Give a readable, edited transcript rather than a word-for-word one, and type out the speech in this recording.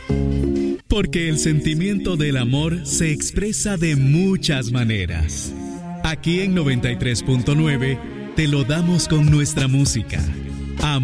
Porque el sentimiento del amor se expresa de muchas maneras. Aquí en 93.9 te lo damos con nuestra música,